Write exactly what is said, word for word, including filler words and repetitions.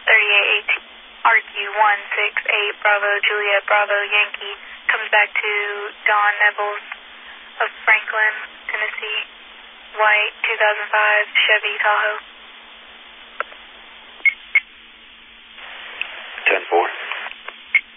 thirty-eight eighteen, R Q one six eight Bravo Juliet Bravo Yankee, comes back to Don Nevels of Franklin, Tennessee, white two thousand five Chevy Tahoe.